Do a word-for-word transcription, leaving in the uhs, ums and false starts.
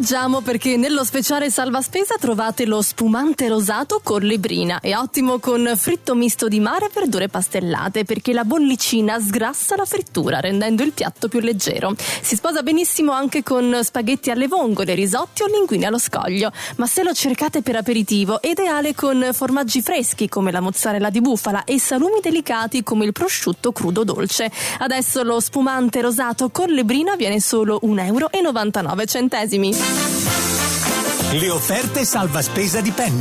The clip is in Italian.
assaggiamo perché nello speciale salva spesa trovate lo spumante rosato collebrina. È ottimo con fritto misto di mare e verdure pastellate perché la bollicina sgrassa la frittura rendendo il piatto più leggero. Si sposa benissimo anche con spaghetti alle vongole, risotti o linguine allo scoglio, ma se lo cercate per aperitivo è ideale con formaggi freschi come la mozzarella di bufala e salumi delicati come il prosciutto crudo dolce. Adesso lo spumante rosato collebrina viene solo un euro e novantanove centesimi. Le offerte salva spesa di Penny.